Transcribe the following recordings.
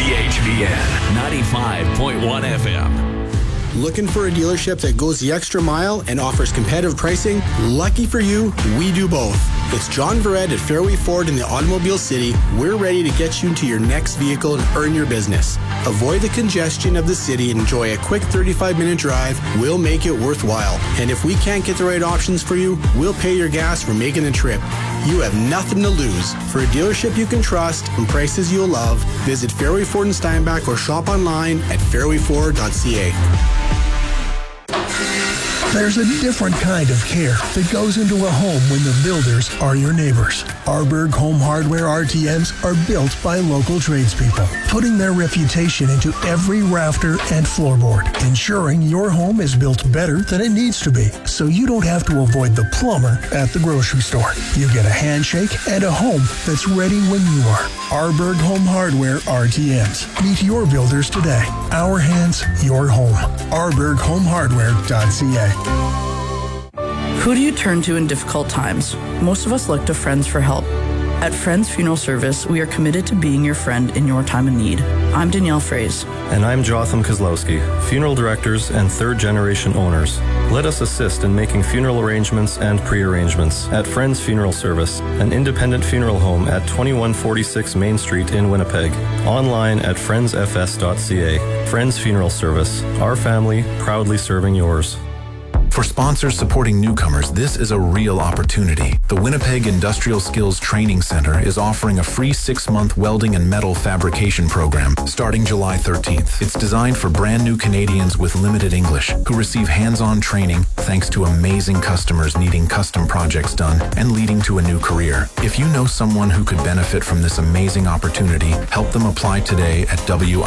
CHVN 95.1 FM. Looking for a dealership that goes the extra mile and offers competitive pricing? Lucky for you, we do both. It's John Verrett at Fairway Ford in the Automobile City. We're ready to get you into your next vehicle and earn your business. Avoid the congestion of the city and enjoy a quick 35-minute drive. We'll make it worthwhile. And if we can't get the right options for you, we'll pay your gas for making the trip. You have nothing to lose. For a dealership you can trust and prices you'll love, visit Fairway Ford in Steinbach or shop online at fairwayford.ca. There's a different kind of care that goes into a home when the builders are your neighbors. Arberg Home Hardware RTMs are built by local tradespeople, putting their reputation into every rafter and floorboard, ensuring your home is built better than it needs to be, so you don't have to avoid the plumber at the grocery store. You get a handshake and a home that's ready when you are. Arberg Home Hardware RTMs. Meet your builders today. Our hands, your home. ArbergHomeHardware.ca. Who do you turn to in difficult times? Most of us look to Friends for help. At Friends Funeral Service, we are committed to being your friend in your time of need. I'm Danielle Fraze. And I'm Jotham Kozlowski, funeral directors and third-generation owners. Let us assist in making funeral arrangements and pre-arrangements at Friends Funeral Service, an independent funeral home at 2146 Main Street in Winnipeg. Online at friendsfs.ca. Friends Funeral Service, our family proudly serving yours. For sponsors supporting newcomers, this is a real opportunity. The Winnipeg Industrial Skills Training Center is offering a free 6-month welding and metal fabrication program starting July 13th. It's designed for brand new Canadians with limited English who receive hands-on training thanks to amazing customers needing custom projects done and leading to a new career. If you know someone who could benefit from this amazing opportunity, help them apply today at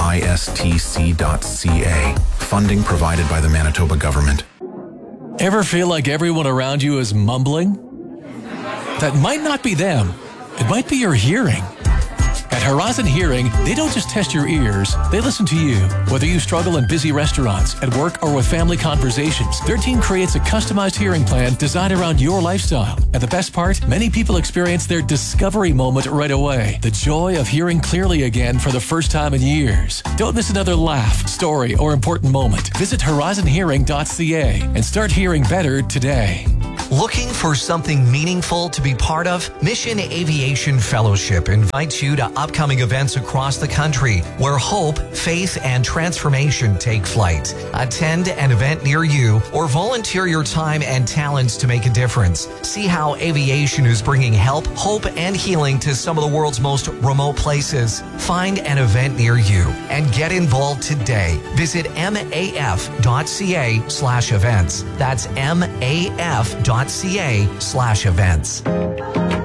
wistc.ca. Funding provided by the Manitoba government. Ever feel like everyone around you is mumbling? That might not be them. It might be your hearing. At Horizon Hearing, they don't just test your ears, they listen to you. Whether you struggle in busy restaurants, at work, or with family conversations, their team creates a customized hearing plan designed around your lifestyle. And the best part, many people experience their discovery moment right away. The joy of hearing clearly again for the first time in years. Don't miss another laugh, story, or important moment. Visit horizonhearing.ca and start hearing better today. Looking for something meaningful to be part of? Mission Aviation Fellowship invites you to upcoming events across the country where hope, faith, and transformation take flight. Attend an event near you or volunteer your time and talents to make a difference. See how aviation is bringing help, hope, and healing to some of the world's most remote places. Find an event near you and get involved today. Visit maf.ca/events. That's maf.ca/events.